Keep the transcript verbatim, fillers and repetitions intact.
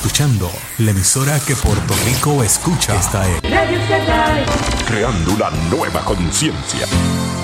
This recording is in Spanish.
escuchando la emisora que Puerto Rico escucha. Esta es Radio Sky. Creando una nueva conciencia.